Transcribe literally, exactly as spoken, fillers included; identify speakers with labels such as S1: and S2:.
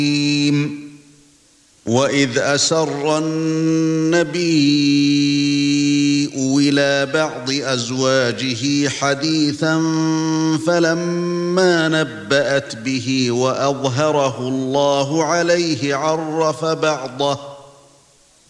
S1: وَإِذْ أَسَرَّ النَّبِيُّ إِلَى بَعْضِ أَزْوَاجِهِ حَدِيثًا فَلَمَّا نَبَّأَتْ بِهِ وَأَظْهَرَهُ اللَّهُ عَلَيْهِ عَرَّفَ بَعْضَهُ